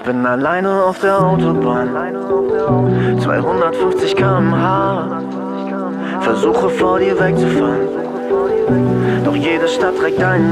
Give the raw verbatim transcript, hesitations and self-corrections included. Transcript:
Ich bin alleine auf der Autobahn, zweihundertfünfzig Kilometer pro Stunde. Versuche vor dir wegzufahren, doch jede Stadt trägt einen